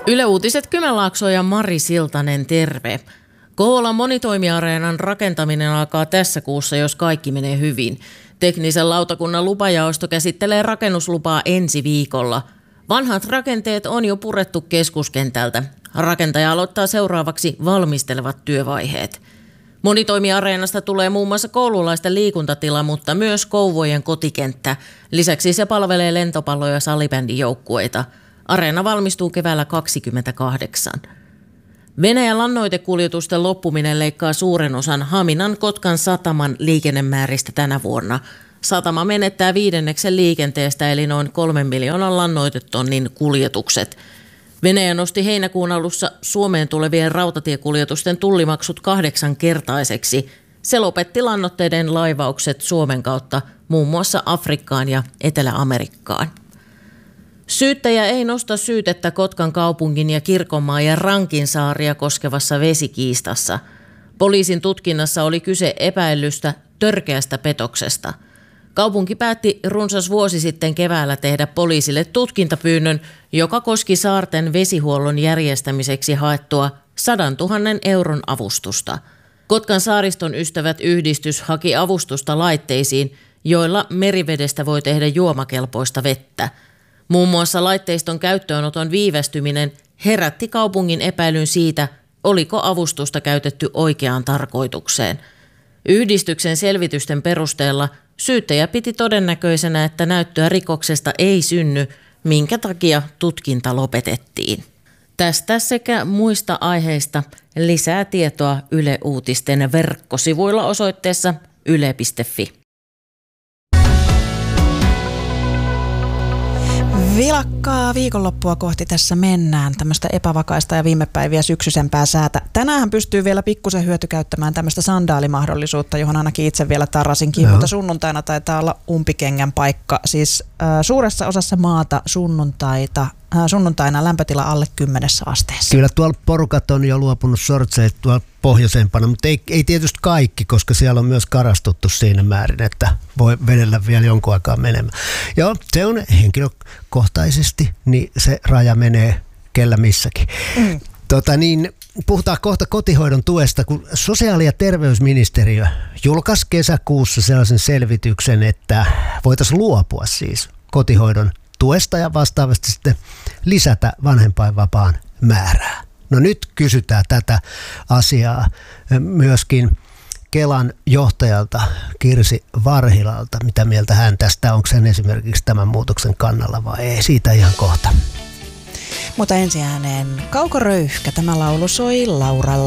Yle Uutiset Kymenlaakso ja Mari Siltanen, terve. Kouvolan monitoimiareenan rakentaminen alkaa tässä kuussa, jos kaikki menee hyvin. Teknisen lautakunnan lupajaosto käsittelee rakennuslupaa ensi viikolla. Vanhat rakenteet on jo purettu keskuskentältä. Rakentaja aloittaa seuraavaksi valmistelevat työvaiheet. Monitoimiareenasta tulee muun muassa koululaisten liikuntatila, mutta myös Kouvojen kotikenttä. Lisäksi se palvelee lentopallo- ja salibändijoukkueita. Areena valmistuu keväällä 2028. Venäjän lannoitekuljetusten loppuminen leikkaa suuren osan Haminan Kotkan sataman liikennemääristä tänä vuonna. Satama menettää 1/5 liikenteestä eli noin 3 miljoonan lannoitetonnin kuljetukset. Venäjä nosti heinäkuun alussa Suomeen tulevien rautatiekuljetusten tullimaksut 8-kertaiseksi. Se lopetti lannoitteiden laivaukset Suomen kautta muun muassa Afrikkaan ja Etelä-Amerikkaan. Syyttäjä ei nosta syytettä Kotkan kaupungin ja Kirkonmaan ja Rankinsaaria koskevassa vesikiistassa. Poliisin tutkinnassa oli kyse epäillystä törkeästä petoksesta. Kaupunki päätti runsas vuosi sitten keväällä tehdä poliisille tutkintapyynnön, joka koski saarten vesihuollon järjestämiseksi haettua 100 000 euron avustusta. Kotkan saariston ystävät yhdistys haki avustusta laitteisiin, joilla merivedestä voi tehdä juomakelpoista vettä. Muun muassa laitteiston käyttöönoton viivästyminen herätti kaupungin epäilyn siitä, oliko avustusta käytetty oikeaan tarkoitukseen. Yhdistyksen selvitysten perusteella syyttäjä piti todennäköisenä, että näyttöä rikoksesta ei synny, minkä takia tutkinta lopetettiin. Tästä sekä muista aiheista lisää tietoa Yle Uutisten verkkosivuilla osoitteessa yle.fi. Vilakkaa viikonloppua kohti tässä mennään. Tämmöistä epävakaista ja viime päiviä syksyisempää säätä. Tänään pystyy vielä pikkusen hyötykäyttämään tämmöistä sandaalimahdollisuutta, johon ainakin itse vielä tarrasinkin, mutta sunnuntaina taitaa olla umpikengän paikka. Siis suuressa osassa maata sunnuntaina lämpötila alle 10 asteessa. Kyllä tuolla porukat on jo luopunut sortseista tuolla pohjoisempana, mutta ei tietysti kaikki, koska siellä on myös karastuttu siinä määrin, että voi vedellä vielä jonkun aikaa menemään. Joo, se on henkilökohtaisesti, niin se raja menee kellä missäkin. Puhutaan kohta kotihoidon tuesta, kun sosiaali- ja terveysministeriö julkaisi kesäkuussa sellaisen selvityksen, että voitaisiin luopua siis kotihoidon tuesta ja vastaavasti sitten lisätä vanhempainvapaan määrää. No nyt kysytään tätä asiaa myöskin Kelan johtajalta Kirsi Varhilalta. Mitä mieltä hän tästä? Onko hän esimerkiksi tämän muutoksen kannalla vai ei? Siitä ihan kohta. Mutta ensi ääneen Kauko Röyhkä. Tämä laulu soi Lauralla.